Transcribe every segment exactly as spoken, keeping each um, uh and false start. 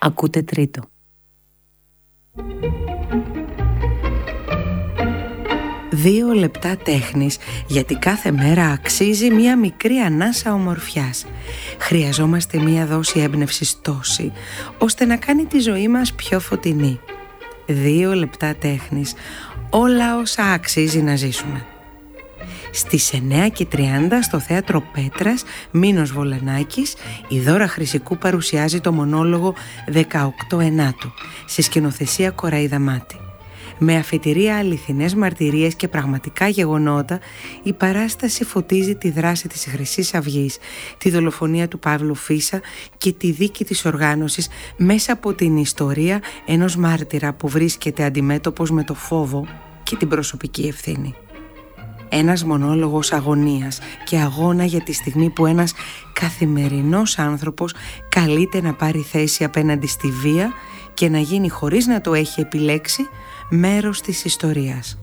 Ακούτε τρίτο. Δύο λεπτά τέχνης, γιατί κάθε μέρα αξίζει μία μικρή ανάσα ομορφιάς. Χρειαζόμαστε μία δόση έμπνευσης τόση, ώστε να κάνει τη ζωή μας πιο φωτεινή. Δύο λεπτά τέχνης, όλα όσα αξίζει να ζήσουμε. Στις εννέα και τριάντα στο Θέατρο Πέτρας, Μίνος Βολανάκης, η Δώρα Χρυσικού παρουσιάζει το μονόλογο δεκαοκτώ ενάτου, σε σκηνοθεσία Κοραΐδα Μάτη. Με αφετηρία αληθινές μαρτυρίες και πραγματικά γεγονότα, η παράσταση φωτίζει τη δράση της Χρυσής Αυγής, τη δολοφονία του Παύλου Φίσα και τη δίκη της οργάνωσης μέσα από την ιστορία ενός μάρτυρα που βρίσκεται αντιμέτωπος με το φόβο και την προσωπική ευθύνη. Ένας μονόλογος αγωνίας και αγώνα για τη στιγμή που ένας καθημερινός άνθρωπος καλείται να πάρει θέση απέναντι στη βία και να γίνει, χωρίς να το έχει επιλέξει, μέρος της ιστορίας.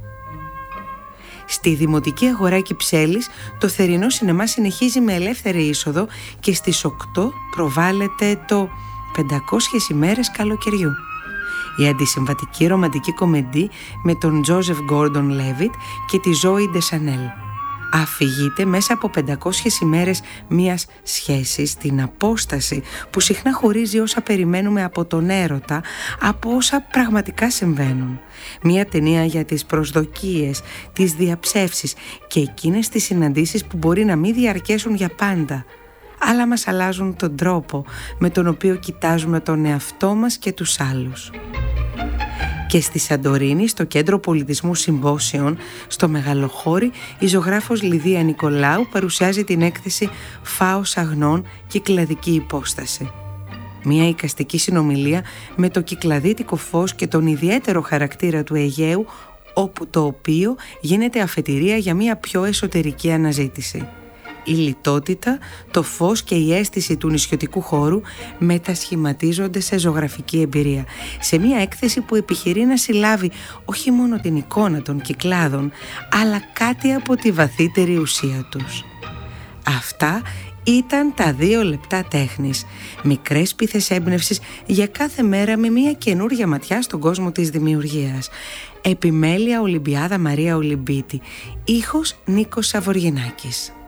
Στη Δημοτική Αγορά Κυψέλης το θερινό σινεμά συνεχίζει με ελεύθερη είσοδο και στις οκτώ προβάλλεται το πεντακόσιες ημέρες καλοκαιριού, η αντισυμβατική ρομαντική κομεντή με τον Τζόζεφ Γκόρντον Λέβιτ και τη Ζόι Ντεσανέλ. Αφηγείται μέσα από πεντακόσιες ημέρες μιας σχέσης, την απόσταση που συχνά χωρίζει όσα περιμένουμε από τον έρωτα από όσα πραγματικά συμβαίνουν. Μια ταινία για τις προσδοκίες, τις διαψεύσεις και εκείνες τις συναντήσεις που μπορεί να μην διαρκέσουν για πάντα, αλλά μας αλλάζουν τον τρόπο με τον οποίο κοιτάζουμε τον εαυτό μας και τους άλλους. Και στη Σαντορίνη, στο Κέντρο Πολιτισμού Συμπόσιων, στο Μεγαλοχώρι, η ζωγράφος Λιδία Νικολάου παρουσιάζει την έκθεση «Φάος αγνών, κυκλαδική υπόσταση». Μια εικαστική συνομιλία με το κυκλαδίτικο φως και τον ιδιαίτερο χαρακτήρα του Αιγαίου, όπου το οποίο γίνεται αφετηρία για μια πιο εσωτερική αναζήτηση. Η λιτότητα, το φως και η αίσθηση του νησιωτικού χώρου μετασχηματίζονται σε ζωγραφική εμπειρία, σε μια έκθεση που επιχειρεί να συλλάβει όχι μόνο την εικόνα των κυκλάδων, αλλά κάτι από τη βαθύτερη ουσία τους. Αυτά ήταν τα δύο λεπτά τέχνης, μικρές πίθες έμπνευσης για κάθε μέρα με μια καινούρια ματιά στον κόσμο της δημιουργίας. Επιμέλεια Ολυμπιάδα Μαρία Ολυμπίτη, ήχος Νίκος Σαβοργινάκης.